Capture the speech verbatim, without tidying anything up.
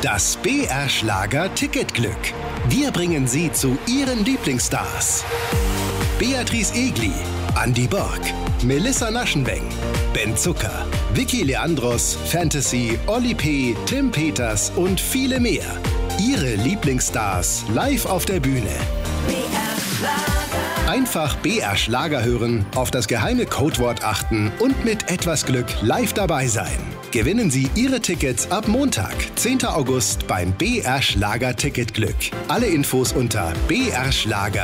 Das B R Schlager Ticketglück. Wir bringen Sie zu Ihren Lieblingsstars. Beatrice Egli, Andi Borg, Melissa Naschenweng, Ben Zucker, Vicky Leandros, Fantasy, Oli P., Tim Peters und viele mehr. Ihre Lieblingsstars live auf der Bühne. B R Schlager. Einfach B R Schlager hören, auf das geheime Codewort achten und mit etwas Glück live dabei sein. Gewinnen Sie Ihre Tickets ab Montag, zehnten August beim B R Schlager Ticketglück. Alle Infos unter B R Schlager.